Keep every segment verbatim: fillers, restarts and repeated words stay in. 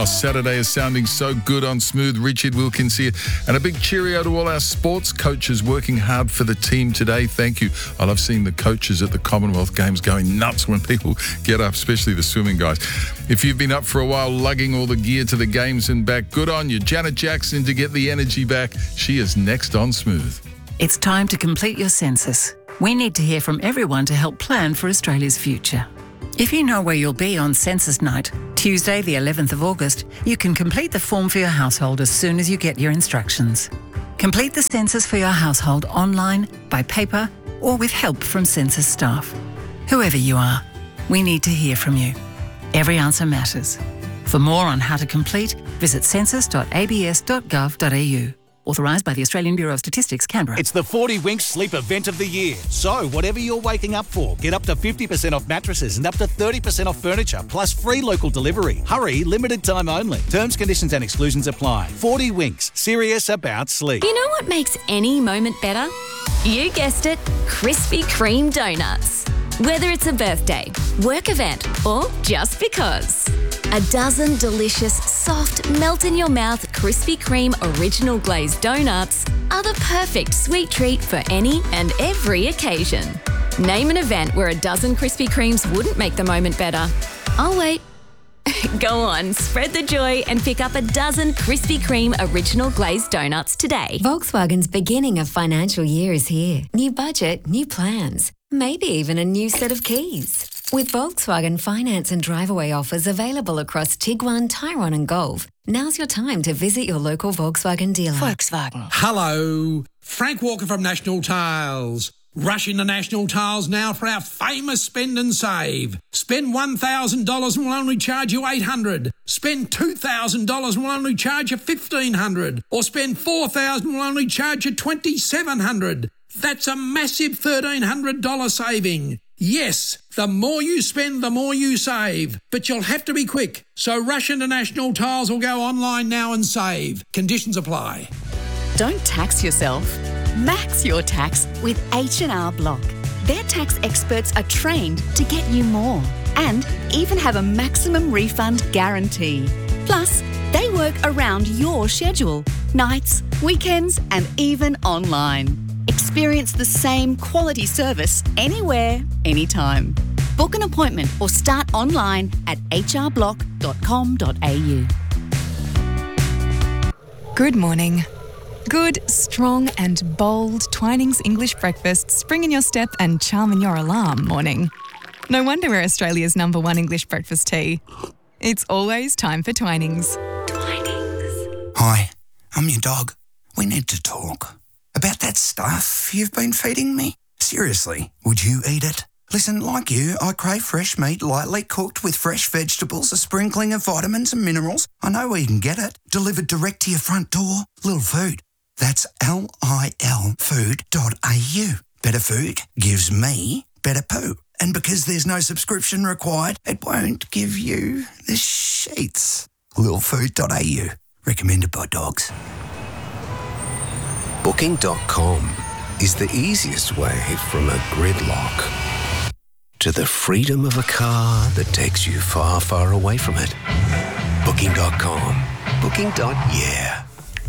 Our Saturday is sounding so good on Smooth. Richard Wilkins here. And a big cheerio to all our sports coaches working hard for the team today. Thank you. I love seeing the coaches at the Commonwealth Games going nuts when people get up, especially the swimming guys. If you've been up for a while lugging all the gear to the games and back, good on you. Janet Jackson to get the energy back. She is next on Smooth. It's time to complete your census. We need to hear from everyone to help plan for Australia's future. If you know where you'll be on census night, Tuesday the eleventh of August, you can complete the form for your household as soon as you get your instructions. Complete the census for your household online, by paper, or with help from census staff. Whoever you are, we need to hear from you. Every answer matters. For more on how to complete, visit census dot a b s dot gov dot a u. Authorised by the Australian Bureau of Statistics, Canberra. It's the forty Winks Sleep Event of the Year. So, whatever you're waking up for, get up to fifty percent off mattresses and up to thirty percent off furniture, plus free local delivery. Hurry, limited time only. Terms, conditions and exclusions apply. forty Winks, serious about sleep. You know what makes any moment better? You guessed it, Krispy Kreme donuts. Whether it's a birthday, work event, or just because. A dozen delicious, soft, melt-in-your-mouth Krispy Kreme original glazed donuts are the perfect sweet treat for any and every occasion. Name an event where a dozen Krispy Kremes wouldn't make the moment better. I'll wait. Go on, spread the joy and pick up a dozen Krispy Kreme original glazed donuts today. Volkswagen's beginning of financial year is here. New budget, new plans, maybe even a new set of keys. With Volkswagen finance and drive-away offers available across Tiguan, Tyrone and Golf, now's your time to visit your local Volkswagen dealer. Volkswagen. Hello, Frank Walker from National Tiles. Rush into National Tiles now for our famous spend and save. Spend one thousand dollars and we'll only charge you eight hundred dollars. Spend two thousand dollars and we'll only charge you fifteen hundred dollars. Or spend four thousand dollars and we'll only charge you twenty-seven hundred dollars. That's a massive thirteen hundred dollars saving. Yes, the more you spend, the more you save. But you'll have to be quick. So rush into National Tiles or go online now and save. Conditions apply. Don't tax yourself. Max your tax with H and R Block. Their tax experts are trained to get you more and even have a maximum refund guarantee. Plus, they work around your schedule, nights, weekends, and even online. Experience the same quality service anywhere, anytime. Book an appointment or start online at h r block dot com dot a u. Good morning. Good, strong and bold Twinings English breakfast spring in your step and charm in your alarm morning. No wonder we're Australia's number one English breakfast tea. It's always time for Twinings. Twinings. Hi, I'm your dog. We need to talk. About that stuff you've been feeding me? Seriously, would you eat it? Listen, like you, I crave fresh meat lightly cooked with fresh vegetables, a sprinkling of vitamins and minerals. I know where you can get it. Delivered direct to your front door. Lil Food. That's L I L food dot a u. Better food gives me better poo. And because there's no subscription required, it won't give you the sheets. lil food dot a u. Recommended by dogs. Booking dot com is the easiest way from a gridlock to the freedom of a car that takes you far, far away from it. Booking dot com. Booking. Yeah.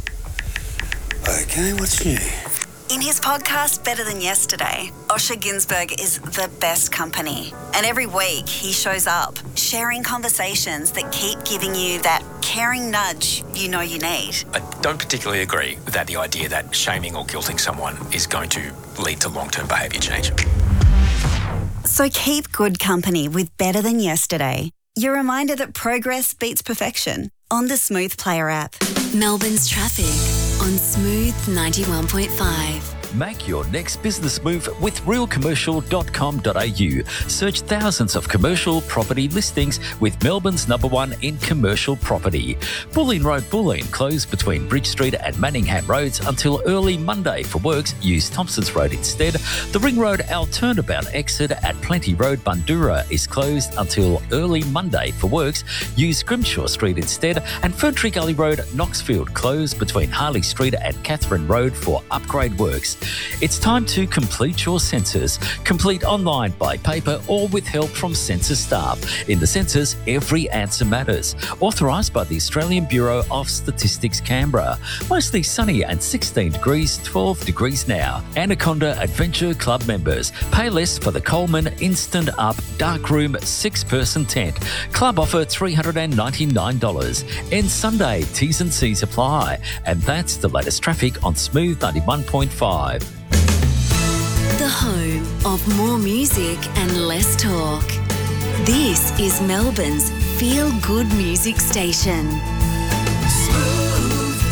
Okay, what's new? In his podcast, Better Than Yesterday, Osher Günsberg is the best company. And every week he shows up, sharing conversations that keep giving you that caring nudge you know you need. I don't particularly agree with that, the idea that shaming or guilting someone is going to lead to long-term behaviour change. So keep good company with Better Than Yesterday. Your reminder that progress beats perfection on the Smooth Player app. Melbourne's traffic on Smooth ninety-one point five. Make your next business move with real commercial dot com dot a u. Search thousands of commercial property listings with Melbourne's number one in commercial property. Bulleen Road, Bulleen, closed between Bridge Street and Manningham Roads until early Monday. For works, use Thompson's Road instead. The Ring Road Al Turnabout exit at Plenty Road, Bundoora, is closed until early Monday. For works, use Grimshaw Street instead. And Ferntree Gully Road, Knoxfield, closed between Harley Street and Catherine Road for upgrade works. It's time to complete your census. Complete online, by paper or with help from census staff. In the census, every answer matters. Authorised by the Australian Bureau of Statistics, Canberra. Mostly sunny and sixteen degrees, twelve degrees now. Anaconda Adventure Club members. Pay less for the Coleman Instant Up Darkroom six-person tent. Club offer three hundred ninety-nine dollars. End Sunday, T's and C's apply. And that's the latest traffic on Smooth ninety-one point five. The home of more music and less talk. This is Melbourne's feel-good music station. Smooth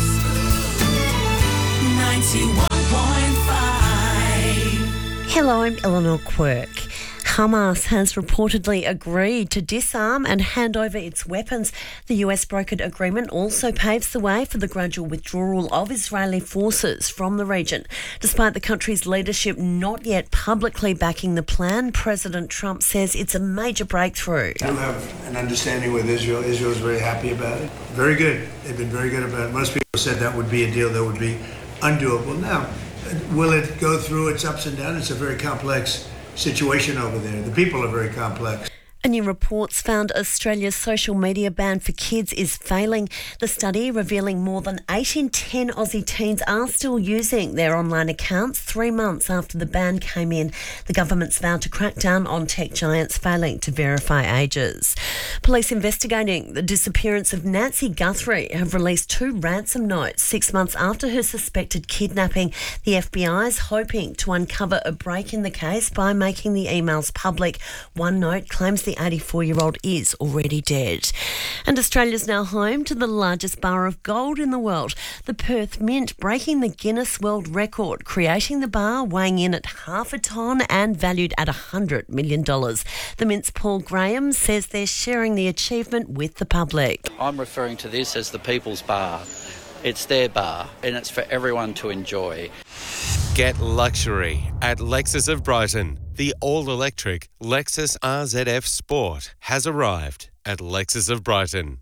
ninety-one point five. Hello, I'm Eleanor Quirk. Hamas has reportedly agreed to disarm and hand over its weapons. The U S brokered agreement also paves the way for the gradual withdrawal of Israeli forces from the region. Despite the country's leadership not yet publicly backing the plan, President Trump says it's a major breakthrough. We have an understanding with Israel. Israel's very happy about it. Very good. They've been very good about it. Most people said that would be a deal that would be undoable. Now, will it go through its ups and downs? It's a very complex situation over there. The people are very complex. A new reports found Australia's social media ban for kids is failing. The study revealing more than eight in ten Aussie teens are still using their online accounts three months after the ban came in. The government's vowed to crack down on tech giants failing to verify ages. Police investigating the disappearance of Nancy Guthrie have released two ransom notes six months after her suspected kidnapping. The F B I is hoping to uncover a break in the case by making the emails public. One note claims the The eighty-four-year-old is already dead. And Australia's now home to the largest bar of gold in the world, the Perth Mint, breaking the Guinness World Record, creating the bar weighing in at half a tonne and valued at one hundred million dollars. The Mint's Paul Graham says they're sharing the achievement with the public. I'm referring to this as the People's Bar. It's their bar and it's for everyone to enjoy. Get luxury at Lexus of Brighton. The all-electric Lexus R Z F Sport has arrived at Lexus of Brighton.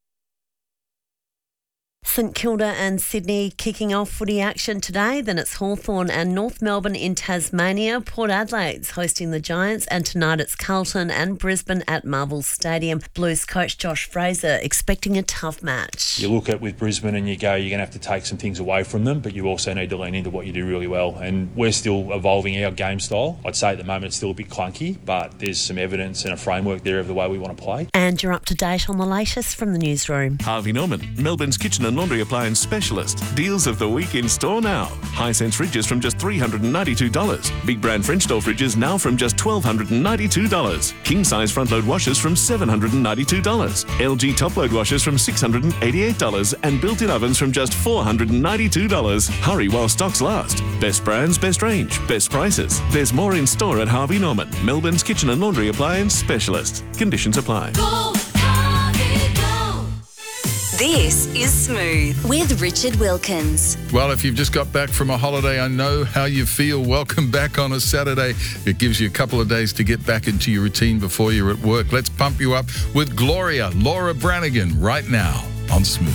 St Kilda and Sydney kicking off footy action today. Then it's Hawthorn and North Melbourne in Tasmania. Port Adelaide's hosting the Giants, and tonight it's Carlton and Brisbane at Marvel Stadium. Blues coach Josh Fraser expecting a tough match. You look at with Brisbane and you go, you're going to have to take some things away from them, but you also need to lean into what you do really well. And we're still evolving our game style. I'd say at the moment it's still a bit clunky, but there's some evidence and a framework there of the way we want to play. And you're up to date on the latest from the newsroom. Harvey Norman, Melbourne's kitchen and laundry appliance specialist. Deals of the week in store now. Hisense fridges from just three hundred ninety-two dollars. Big brand French door fridges now from just one thousand two hundred ninety-two dollars. King size front load washers from seven hundred ninety-two dollars. L G top load washers from six hundred eighty-eight dollars. And built-in ovens from just four hundred ninety-two dollars. Hurry while stocks last. Best brands, best range, best prices. There's more in store at Harvey Norman, Melbourne's kitchen and laundry appliance specialist. Conditions apply. Go, Harvey, go. This is Smooth with Richard Wilkins. Well, if you've just got back from a holiday, I know how you feel. Welcome back on a Saturday. It gives you a couple of days to get back into your routine before you're at work. Let's pump you up with Gloria, Laura Branigan, right now on Smooth.